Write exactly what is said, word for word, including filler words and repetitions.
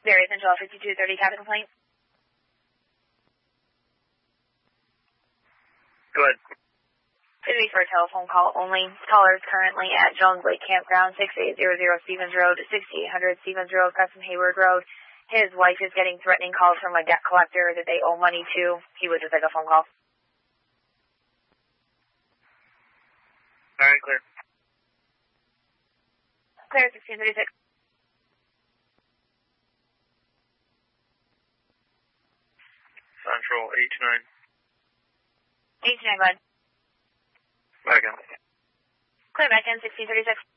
Very Central fifty-two thirty, cabin complaint. Go ahead. It'll be for a telephone call only. Caller is currently at Jones Lake Campground, sixty-eight hundred Stevens Road, sixty-eight hundred Stevens Road, Crescent Hayward Road. His wife is getting threatening calls from a debt collector that they owe money to. He would just like a phone call. All right, clear. Clear, sixteen thirty-six. Central, H nine. H nine, bud. Back in. Clear back in, sixteen thirty-six.